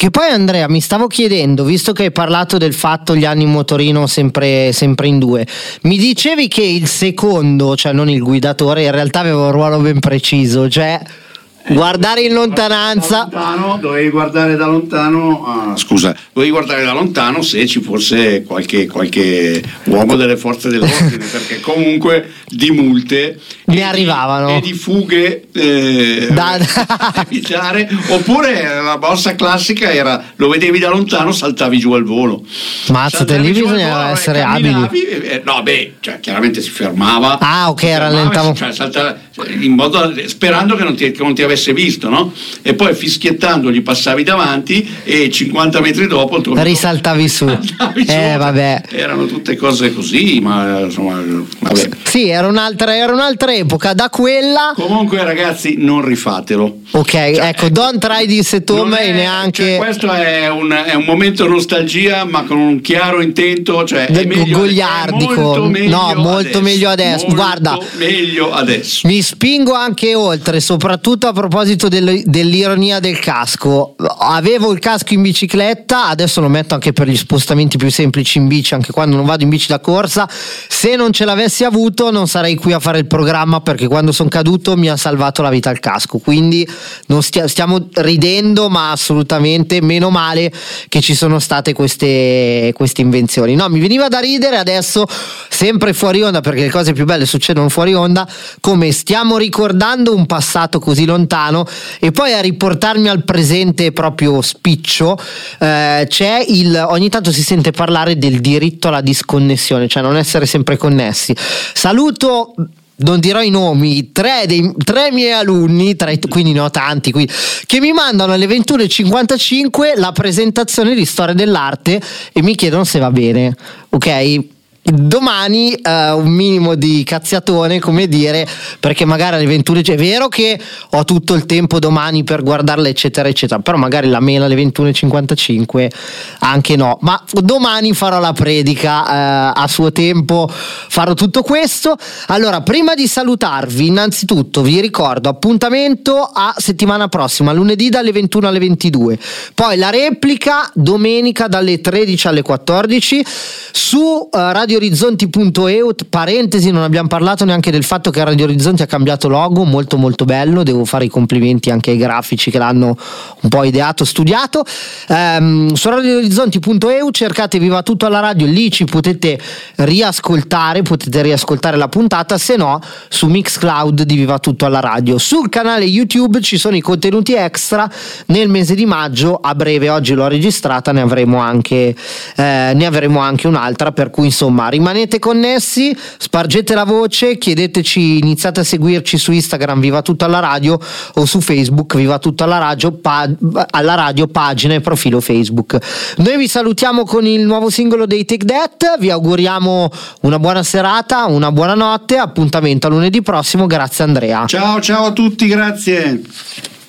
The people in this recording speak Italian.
Che poi Andrea, mi stavo chiedendo, visto che hai parlato del fatto gli anni in motorino sempre in due, mi dicevi che il secondo, cioè non il guidatore, in realtà aveva un ruolo ben preciso, cioè guardare in lontananza. Dovevi guardare da lontano. Dovevi guardare da lontano se ci fosse qualche uomo delle forze dell'ordine, perché comunque di multe ne arrivavano e di fughe da evitare. Oppure la mossa classica era: lo vedevi da lontano, saltavi giù al volo. Mazzate, lì bisognava essere abili. Chiaramente si fermava. Ah, ok, rallentavo. Saltava in modo, sperando che non ti avesse visto, no? E poi fischiettando gli passavi davanti e 50 metri dopo risaltavi su. Vabbè. Erano tutte cose così, ma insomma, vabbè. Sì, era un'altra epoca. Da quella, comunque, ragazzi, non rifatelo. Ok, ecco, don't try this at home. E neanche, questo è un momento nostalgia, ma con un chiaro intento, cioè è meglio, goliardico. Molto meglio adesso. Guarda, meglio adesso. Mi spingo anche oltre, soprattutto a proposito dell'ironia del casco. Avevo il casco in bicicletta, adesso lo metto anche per gli spostamenti più semplici in bici, anche quando non vado in bici da corsa. Se non ce l'avessi avuto non sarei qui a fare il programma, perché quando sono caduto mi ha salvato la vita il casco. Quindi non stiamo ridendo, ma assolutamente meno male che ci sono state queste invenzioni. No, mi veniva da ridere adesso, sempre fuori onda, perché le cose più belle succedono fuori onda, come stiamo ricordando un passato così lontano e poi a riportarmi al presente proprio spiccio. Ogni tanto si sente parlare del diritto alla disconnessione, cioè non essere sempre connessi. Saluto, non dirò i nomi, tre miei alunni, quindi ne ho tanti qui, che mi mandano alle 21:55 la presentazione di storia dell'arte e mi chiedono se va bene, ok? Domani un minimo di cazziatone, come dire, perché magari alle 21 è vero che ho tutto il tempo domani per guardarla eccetera eccetera, però magari la mail alle 21:55 anche no, ma domani farò la predica, a suo tempo farò tutto questo. Allora, prima di salutarvi, innanzitutto vi ricordo appuntamento a settimana prossima, lunedì dalle 21 alle 22, poi la replica domenica dalle 13 alle 14 su radioorizzonti.eu. Parentesi, non abbiamo parlato neanche del fatto che Radio Orizzonti ha cambiato logo, molto molto bello, devo fare i complimenti anche ai grafici che l'hanno un po' ideato, studiato. Su radioorizzonti.eu cercate Viva Tutto alla Radio, lì ci potete riascoltare la puntata, se no su Mixcloud di Viva Tutto alla Radio. Sul canale YouTube ci sono i contenuti extra nel mese di maggio, a breve, oggi l'ho registrata, ne avremo anche un'altra, per cui insomma rimanete connessi, spargete la voce, chiedeteci, iniziate a seguirci su Instagram Viva Tutto alla Radio o su Facebook Viva Tutto alla Radio, pagina e profilo Facebook. Noi vi salutiamo con il nuovo singolo dei Take That, vi auguriamo una buona serata, una buona notte, appuntamento a lunedì prossimo. Grazie Andrea. Ciao a tutti, grazie.